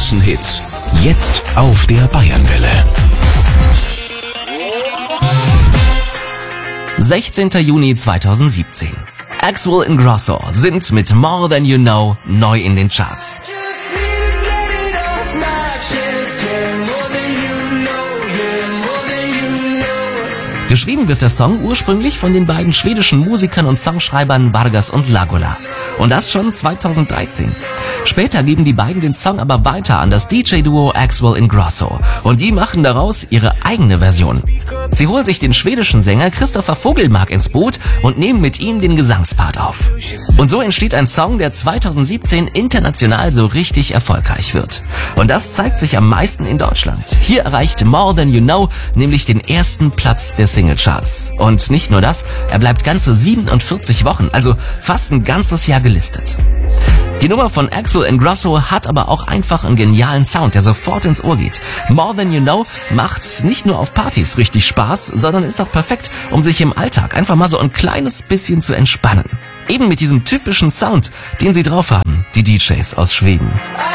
großen Hit. Jetzt auf der Bayernwelle. 16. Juni 2017. Axwell Ingrosso sind mit More Than You Know neu in den Charts. Geschrieben wird der Song ursprünglich von den beiden schwedischen Musikern und Songschreibern Vargas und Lagola. Und das schon 2013. Später geben die beiden den Song aber weiter an das DJ-Duo Axwell Ingrosso. Und die machen daraus ihre eigene Version. Sie holen sich den schwedischen Sänger Christopher Vogelmark ins Boot und nehmen mit ihm den Gesangspart auf. Und so entsteht ein Song, der 2017 international so richtig erfolgreich wird. Und das zeigt sich am meisten in Deutschland. Hier erreicht More Than You Know nämlich den ersten Platz der Singlecharts. Und nicht nur das, er bleibt ganze 47 Wochen, also fast ein ganzes Jahr gelistet. Die Nummer von Axwell Ingrosso hat aber auch einfach einen genialen Sound, der sofort ins Ohr geht. More Than You Know macht nicht nur auf Partys richtig Spaß, sondern ist auch perfekt, um sich im Alltag einfach mal so ein kleines bisschen zu entspannen. Eben mit diesem typischen Sound, den sie drauf haben, die DJs aus Schweden.